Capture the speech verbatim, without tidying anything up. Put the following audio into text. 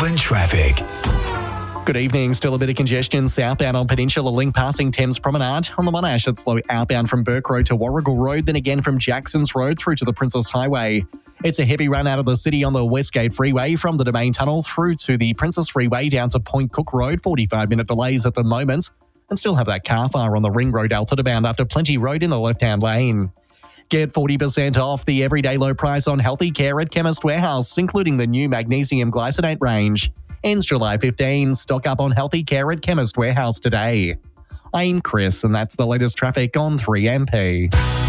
Melbourne traffic. Good evening. Still a bit of congestion southbound on Peninsula Link passing Thames Promenade. On the Monash, it's slow outbound from Burke Road to Warrigal Road, then again from Jacksons Road through to the Princess Highway. It's a heavy run out of the city on the Westgate Freeway from the Domain Tunnel through to the Princess Freeway down to Point Cook Road. forty-five minute delays at the moment. And still have that car fire on the Ring Road Altitude bound after Plenty Road in the left-hand lane. Get forty percent off the everyday low price on healthy care at Chemist Warehouse, including the new magnesium glycinate range. Ends July fifteenth. Stock up on healthy care at Chemist Warehouse today. I'm Chris, and that's the latest traffic on three M P.